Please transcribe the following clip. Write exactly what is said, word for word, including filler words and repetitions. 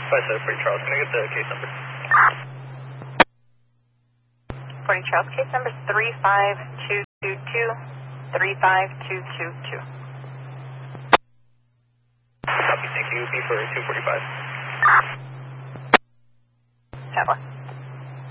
five seven forty Charles, can I get the case number? forty Charles, case number three five two two two, three five two two two. Copy, thank you. B for two forty-five. That one.